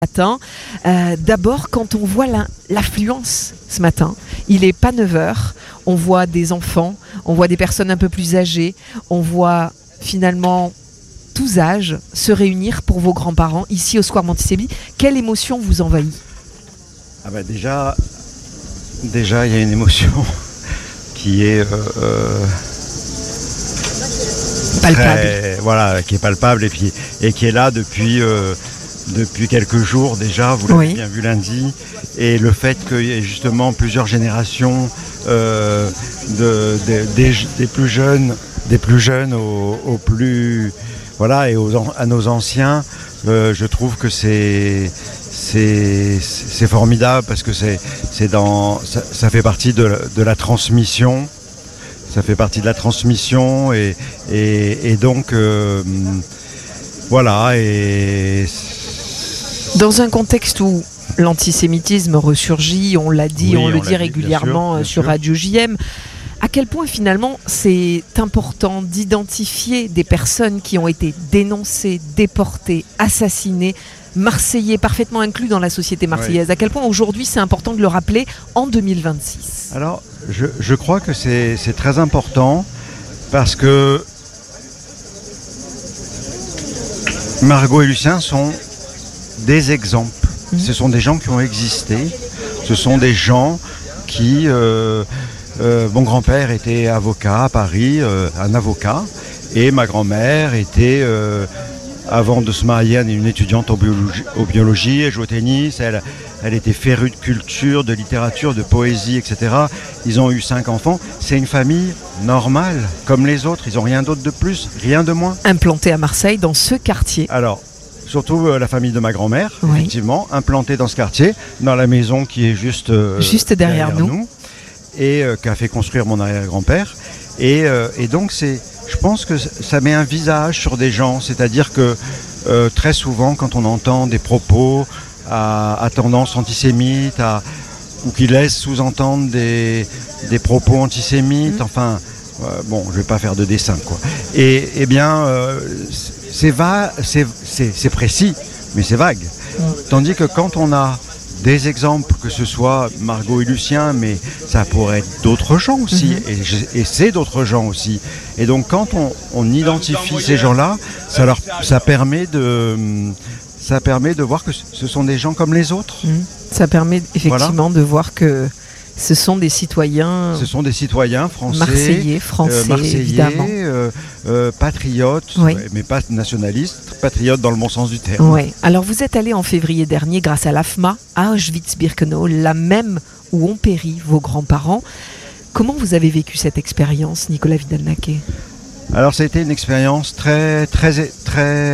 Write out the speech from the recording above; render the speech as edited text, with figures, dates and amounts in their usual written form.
Matin. D'abord, quand on voit l'affluence ce matin, il n'est pas 9h, on voit des enfants, on voit des personnes un peu plus âgées, on voit finalement tous âges se réunir pour vos grands-parents ici au Square Montissemi. Quelle émotion vous envahit ? Déjà, il y a une émotion qui est palpable. Qui est palpable et qui est là depuis quelques jours déjà, vous l'avez bien vu lundi, et le fait qu'il y ait justement plusieurs générations des plus jeunes aux plus et à nos anciens, je trouve que c'est formidable parce que ça fait partie de la transmission. Ça fait partie de la transmission et donc Dans un contexte où l'antisémitisme ressurgit, on l'a dit, on le dit régulièrement bien sûr. Radio JM, à quel point finalement c'est important d'identifier des personnes qui ont été dénoncées, déportées, assassinées, Marseillais parfaitement inclus dans la société marseillaise. À quel point aujourd'hui c'est important de le rappeler en 2026. Alors je crois que c'est très important parce que Margot et Lucien sont des exemples. Ce sont des gens qui ont existé. Ce sont des gens qui... mon grand-père était avocat à Paris, un avocat, et ma grand-mère était, avant de se marier, une étudiante en biologie, elle jouait au tennis, elle était férue de culture, de littérature, de poésie, etc. Ils ont eu 5 enfants. C'est une famille normale, comme les autres. Ils n'ont rien d'autre de plus, rien de moins. Implantée à Marseille, dans ce quartier. Alors, surtout la famille de ma grand-mère, effectivement, implantée dans ce quartier, dans la maison qui est juste derrière nous. Et qu'a fait construire mon arrière-grand-père. Et donc, je pense que ça met un visage sur des gens. C'est-à-dire que très souvent, quand on entend des propos à tendance antisémite, ou qui laissent sous-entendre des propos antisémites, je ne vais pas faire de dessin, quoi. Et bien, c'est précis, mais c'est vague. Tandis que quand on a des exemples, que ce soit Margot et Lucien, mais ça pourrait être d'autres gens aussi, et c'est d'autres gens aussi. Et donc quand on identifie ces gens-là, ça permet de voir que ce sont des gens comme les autres. Ça permet effectivement de voir que ce sont des citoyens. Ce sont des citoyens français, Marseillais, évidemment. Patriotes, mais pas nationalistes, patriotes dans le bon sens du terme. Ouais. Alors vous êtes allé en février dernier grâce à l'AFMA à Auschwitz-Birkenau, la même où ont péri vos grands-parents. Comment vous avez vécu cette expérience, Nicolas Vidal-Naquet ? Alors ça a été une expérience très, très, très